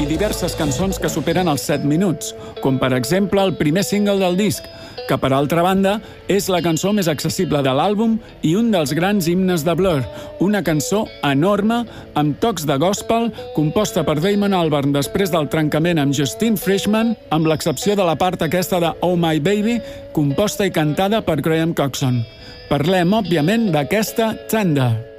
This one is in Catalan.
i diverses cançons que superen els 7 minuts, com per exemple el primer single del disc, que per altra banda és la cançó més accessible de l'àlbum i un dels grans himnes de Blur, una cançó enorme amb tocs de gospel composta per Damon Albarn després del trencament amb Justine Frischman, amb l'excepció de la part aquesta de Oh My Baby, composta i cantada per Graham Coxon. Parlem, òbviament, d'aquesta Tender.